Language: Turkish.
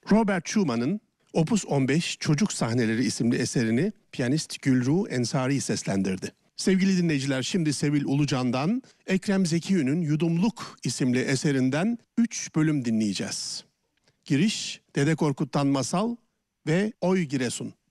Robert Schumann'ın Opus 15 Çocuk Sahneleri isimli eserini piyanist Gülruh Ensari seslendirdi. Sevgili dinleyiciler, şimdi Sevil Ulucan'dan Ekrem Zekiü'nün Yudumluk isimli eserinden 3 bölüm dinleyeceğiz. Giriş, Dede Korkut'tan Masal ve Oy Giresun.